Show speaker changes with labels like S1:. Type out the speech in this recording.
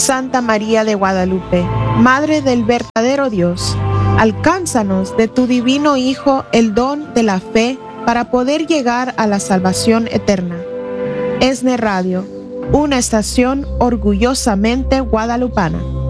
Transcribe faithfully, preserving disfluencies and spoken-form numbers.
S1: Santa María de Guadalupe, Madre del verdadero Dios, alcánzanos de tu divino Hijo el don de la fe para poder llegar a la salvación eterna. ESNE Radio, una estación orgullosamente guadalupana.